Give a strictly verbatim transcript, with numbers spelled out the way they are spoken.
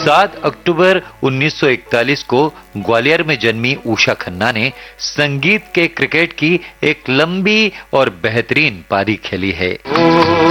सात अक्टूबर उन्नीस सौ इकतालीस को ग्वालियर में जन्मी उषा खन्ना ने संगीत के क्रिकेट की एक लंबी और बेहतरीन पारी खेली है।